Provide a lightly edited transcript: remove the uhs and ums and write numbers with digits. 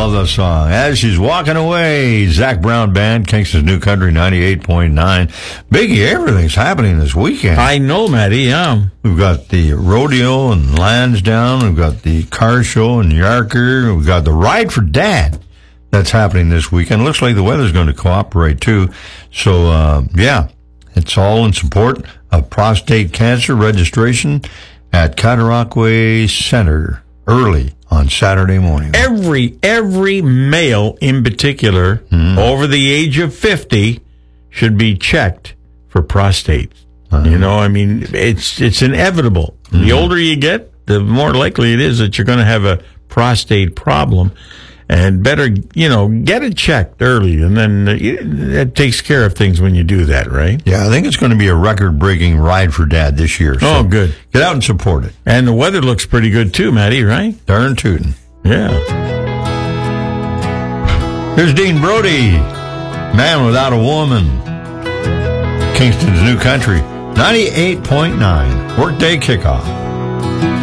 love that song. As she's walking away, Zach Brown Band, Kingston's New Country 98.9. Biggie, everything's happening this weekend. I know, Matty, yeah. We've got the rodeo in Lansdowne. We've got the car show in Yarker. We've got the Ride for Dad that's happening this weekend. Looks like the weather's going to cooperate, too. So, yeah, it's all in support of prostate cancer registration at Cataraqui Center early on Saturday morning. Every male in particular over the age of 50 should be checked for prostate. You know, I mean, it's inevitable. The older you get, the more likely it is that you're going to have a prostate problem. And better, you know, get it checked early, and then that takes care of things when you do that, right? Yeah, I think it's going to be a record-breaking Ride for Dad this year. So good. Get out and support it. And the weather looks pretty good, too, Matty, right? Darn tootin'. Yeah. Here's Dean Brody, Man Without a Woman. Kingston's New Country, 98.9, Workday Kickoff.